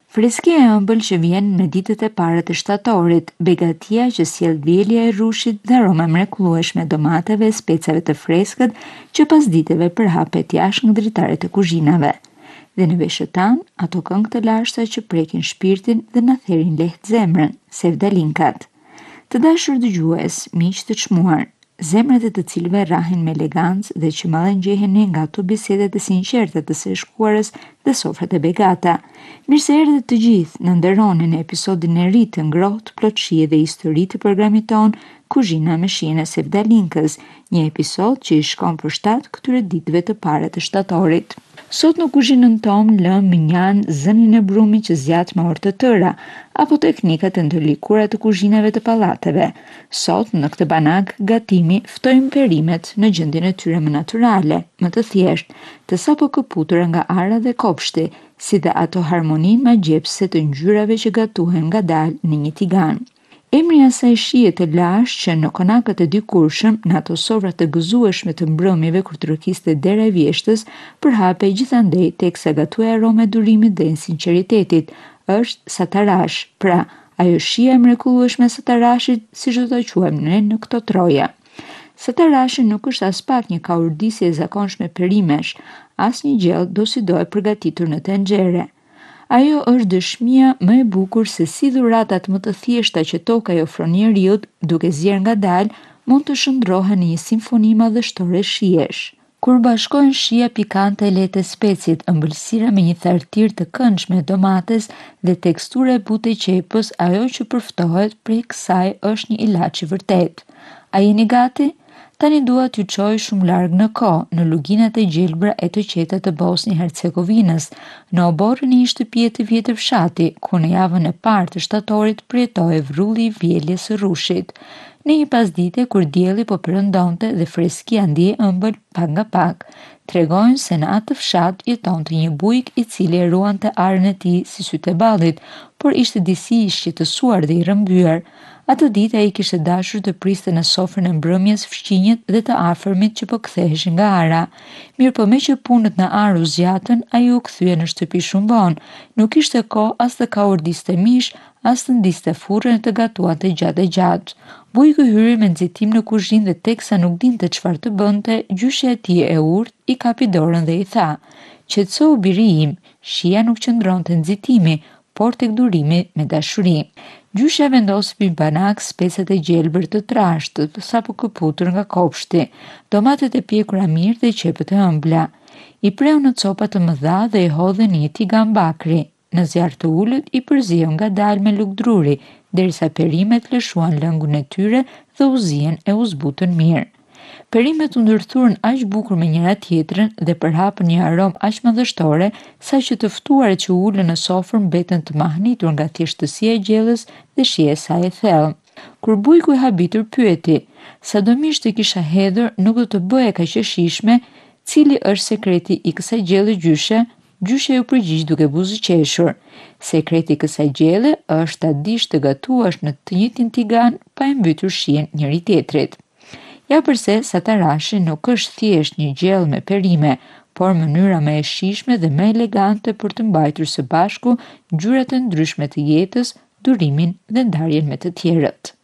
Freskia e ëmbël që vjen në ditët e para të shtatorit, begatia që sjell dielja e rrushit dhe aroma mrekullueshme domateve, specave të freskët që pas ditëve përhapet jashtë nga dritaret e kuzhinave. Dhe në veshëtan, ato këngë të lashta që prekin shpirtin dhe na therin lehtë zemrën, sevdalinkat. Të dashur dëgjues, miq të çmuar, zemrat e të cilëve rrahin me elegancë dhe që mallen gjeheni nga ato bisedet e sinqerta të së shkuarës dhe sofrat e begata. Mirë se erdhët të gjithë, në nderoni në episodin e ri të ngrohtë plot shije dhe histori të programit ton Kuzhina me shijen e Sevdalinkës, një episod që i shkon për shtat këtyre ditëve të para të shtatorit. Sot në kuzhinën tonë lëm minjan zënin e brumit që zjat me orë të tëra, apo teknikat e ndërlikuara të kuzhinave të pallateve. Sot në këtë banak gatimi ftojmë perimet në gjendjen e tyre më natyrale, më të thjeshtë, të sapo këputura nga ara dhe kopshti, si dhe ato harmoninë magjepse të ngjyrave që gatuhen ngadalë në një tigan. Emri i asaj shije të lashtë që në konakët e dikurshëm, në ato sofra të gëzueshme të mbrëmjeve kur tërkiste dera e vjeshtës, përhapej gjithandej teksa gatuaj arome durimit dhe sinqeritetit, është satarash, pra ajo shija e mrekullueshme e satarashit, siç do ta quajmë ne në këto troja. Satarashi nuk është as pak një kaurdisje e zakonshme perimesh, as një gjell do si do e përgatitur në tenxhere. Ajo është dëshmia më e bukur se si dhuratat më të thjeshta që toka i ofron njeriut, duke zier ngadalë, mund të shndrohen në një simfoni madhështore shijesh. Kur bashkohen shija pikante e lehtë e specit, ëmbëlsira me një thartir të këndshme e domates dhe tekstura e butë e qepës, ajo që përftohet prej kësaj është një ilaç i vërtet. A jeni gati? Tani dua t'ju çoj shumë larg në kohë, në luginat e gjelbra e të qeta të Bosni Hercegovinës, në oborrin e një shtëpie të vjetër fshati, ku në javën e parë të shtatorit përjetohej vrulli i vjeljes së rrushit. Në një pasdite kur dielli po perëndonte dhe freskia ndihej ëmbël pak nga pak, tregojnë se në atë fshat jetonte një bujk i cili e ruante arën e tij si sytë e ballit, por ishte disi i shqetësuar dhe i rrëmbyer. Atë ditë ai kishte dashur të priste në sofrën e mbrëmjes fëmijët dhe të afërmit që po ktheheshin nga ara. Mirëpo me që punët në arë u zgjatën, ai u kthye në shtëpi shumë vonë. Nuk kishte kohë as të kaurdiste mish, as të ndiste furrën e të gatuante gjatë. Bujku hyri me nxitim në kuzhinë dhe teksa nuk dinte çfarë të bënte, gjyshja e tij e urtë i kapi dorën dhe i tha: "Qetësou biri im, shija nuk qëndron te nxitimi, por tek durimi me dashuri." Gjyshja vendosi mbi banak specat e gjelbër të trashtë, sapo këputur nga kopshti, domatet e pjekura mirë dhe qepët e ëmbla. I preu në copa të mëdha dhe i hodhi në një tigan bakri. Në zjarr të ulët i përzieu ngadalë me lugdruri, derisa perimet lëshuan lëngun e tyre dhe u zien e u zbutën mirë. Perimet u ndërthurën aq bukur me njëra tjetrën dhe përhapën një aromë aq madhështore, saqë të ftuarit që u ulën në sofër mbetën të mahnitur nga thjeshtësia e gjellës dhe shija e saj e thellë. Kur bujku i habitur pyeti: "Sadomisht e kisha hedhur, nuk do të bëhej kaq e shijshme, cili është sekreti i kësaj gjelle gjyshe?" Gjyshja ju përgjigj duke buzëqeshur: "Sekreti i kësaj gjelle është ta dish të gatuash në të njëjtin tigan pa e mbytur shijen njëri tjetrit." Ja përse satarashi nuk është thjesht një gjell me perime, por mënyra më e shijshme dhe më elegante për të mbajtur së bashku ngjyrat e ndryshme të jetës, durimin dhe ndarjen me të tjerët.